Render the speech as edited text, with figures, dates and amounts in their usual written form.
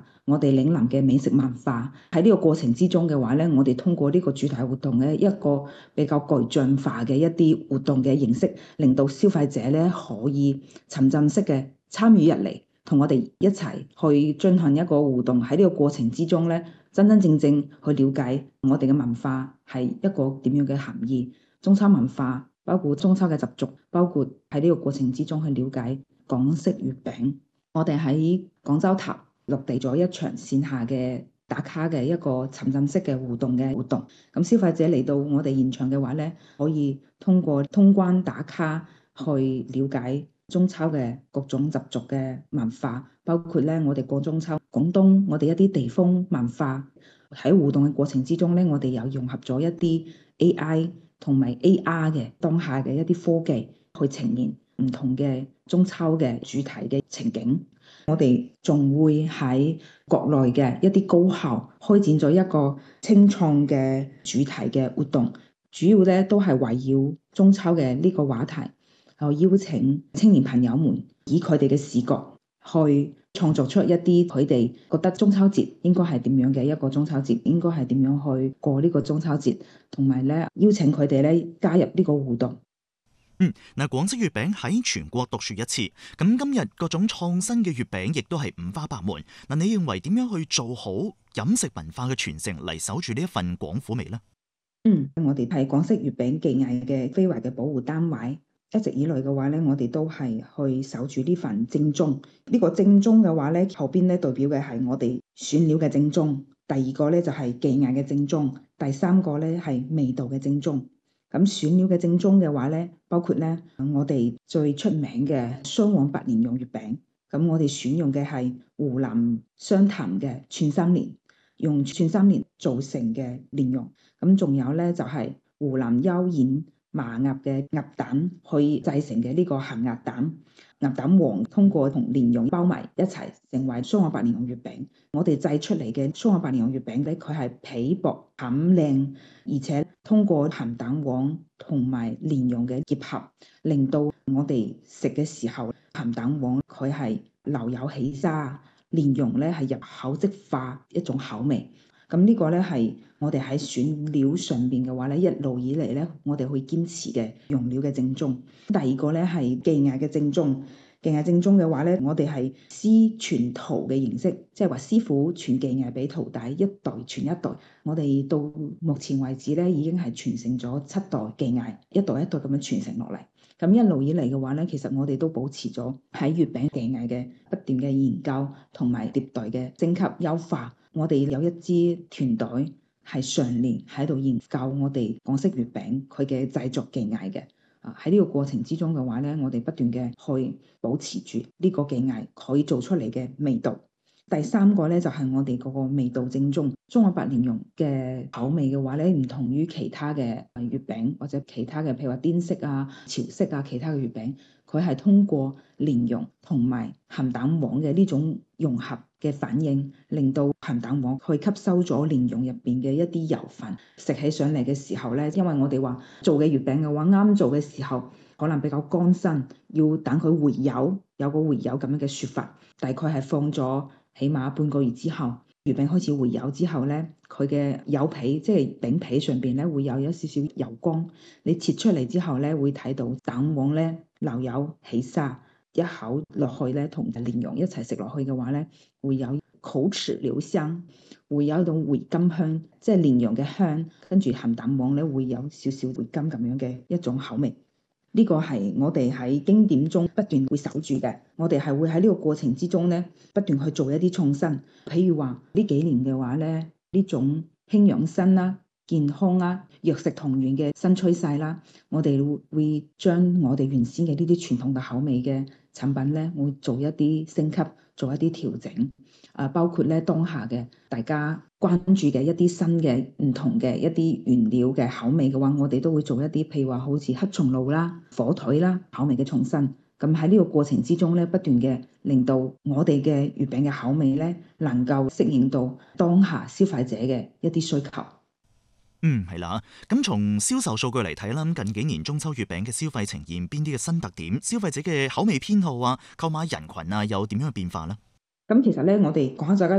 下我哋嶺南嘅美食文化。喺呢個過程之中嘅話咧，我哋通過呢個主題活動咧，一個比較具象化嘅一啲活動嘅形式，令到消費者咧可以沉浸式嘅參與入嚟，同我哋一齊去進行一個互動。喺呢個過程之中咧，真真正正去了解我哋嘅文化係一個點樣嘅含義，中秋文化包括中秋嘅習俗，包括喺呢個過程之中去了解港式月餅。我哋喺廣州塔落地咗一場線下嘅打卡嘅一個沉浸式嘅互動嘅活動。咁消費者嚟到我哋現場嘅話咧，可以通過通關打卡去了解中秋嘅各種習俗嘅文化，包括咧我哋過中秋廣東我哋一啲地方文化。喺互動嘅過程之中咧，我哋又融合咗一啲 AI 同埋 AR 嘅當下嘅一啲科技去呈現唔同嘅中秋嘅主題嘅情景。我哋仲會喺國內嘅一啲高校開展咗一個青創嘅主題嘅活動，主要咧都係圍繞中秋嘅呢個話題，邀請青年朋友們以佢哋嘅視覺去創作出一啲佢哋覺得中秋節應該係點樣嘅一個中秋節，應該係點樣去過呢個中秋節，同埋咧邀請佢哋咧加入呢個互動。 廣式月餅喺全國獨樹一幟，咁今日各種創新嘅月餅亦都係五花八門。你認為點樣去做好飲食文化嘅傳承嚟守住呢一份廣府味呢？ 我哋係廣式月餅技藝嘅非遺嘅保護單位，一直以來嘅話咧，我哋都係去守住呢份正宗。呢個正宗嘅話咧，後邊咧代表嘅係我哋選料嘅正宗，第二個咧就係技藝嘅正宗，第三個咧係味道嘅正宗。咁選料嘅正宗嘅話咧，包括咧我哋最出名嘅雙黃白蓮蓉月餅。咁我哋選用嘅係湖南湘潭嘅寸心蓮，用寸心蓮做成嘅蓮蓉。咁仲有咧就係湖南幽縣麻鴨嘅鴨蛋去製成嘅呢個鹹鴨蛋。鴨蛋黃通過同蓮蓉包埋一齊，成為雙黃白蓮蓉月餅。我哋製出嚟嘅雙黃白蓮蓉月餅咧，佢係皮薄餡靚，而且通過鹹蛋黃同埋蓮蓉嘅結合，令到我哋食嘅時候，鹹蛋黃佢係留有起沙，蓮蓉咧係入口即化一種口味。咁呢個咧係我哋喺選料上邊嘅話咧，一路以嚟咧，我哋會堅持嘅用料嘅正宗。第二個咧係技藝嘅正宗。技藝正宗嘅話咧，我哋係師傳徒嘅形式，即係話師傅傳技藝俾徒弟，一代傳一代。我哋到目前為止咧，已經係傳承咗7代技藝，一代一代咁樣傳承落嚟。咁一路以嚟嘅話咧，其實我哋都保持咗喺月餅技藝嘅不斷嘅研究同埋迭代嘅升級優化。我哋有一支團隊係常年喺度研究我哋廣式月餅佢嘅製作技藝嘅。喺呢個過程之中嘅話咧，我哋不斷嘅去保持住呢個技藝可以做出嚟嘅味道。第三個咧就係我哋嗰個味道正宗，雙黃白蓮蓉嘅口味嘅話咧，唔同於其他嘅月餅或者其他嘅譬如話滇式啊、潮式啊其他嘅月餅，佢係通過蓮蓉同埋鹹蛋黃嘅呢種融合嘅反應，令到鹹蛋黃去吸收咗蓮蓉入邊嘅一啲油分，食起上嚟嘅時候咧，因為我哋話做嘅月餅嘅話，啱做嘅時候可能比較乾身，要等佢回油，有個回油咁樣嘅説法，大概係放咗起碼半個月之後，月餅開始回油之後咧，佢嘅油皮即係餅皮上邊咧會有一少少油光，你切出嚟之後咧會睇到蛋黃咧留有起沙，一口落去咧同蓮蓉一齊食落去嘅話咧，會有口齒留香，會有一種回甘香，即係蓮蓉嘅香，跟住鹹蛋黃咧會有少少回甘咁樣嘅一種口味。呢個係我哋喺經典中不斷會守住嘅，我哋係會喺呢個過程之中咧不斷去做一啲創新。譬如話呢幾年嘅話咧，呢種輕養生啦、健康啦、藥食同源嘅新趨勢啦，我哋會將我哋原先嘅呢啲傳統嘅口味嘅產品咧，會做一啲升級，做一啲調整。包括咧當下嘅大家關注嘅一啲新嘅唔同嘅一啲原料嘅口味嘅話，我哋都會做一啲譬如話好似黑松露啦、火腿啦口味嘅創新。咁喺呢個過程之中咧，不斷嘅令到我哋嘅月餅嘅口味咧，能夠適應到當下消費者嘅一啲需求。 係啦，咁從銷售數據嚟睇啦，近幾年中秋月餅嘅消費呈現邊啲嘅新特點？消費者嘅口味偏好啊、購買人群啊，有點樣嘅變化呢？ 咁其實咧，我哋講下大家